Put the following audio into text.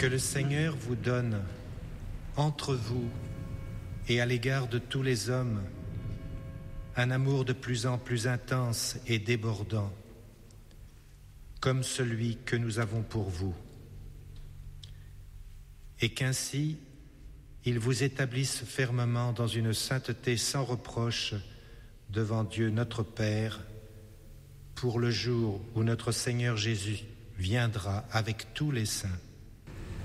Que le Seigneur vous donne, entre vous et à l'égard de tous les hommes, un amour de plus en plus intense et débordant, comme celui que nous avons pour vous. Et qu'ainsi, il vous établisse fermement dans une sainteté sans reproche devant Dieu notre Père, pour le jour où notre Seigneur Jésus viendra avec tous les saints.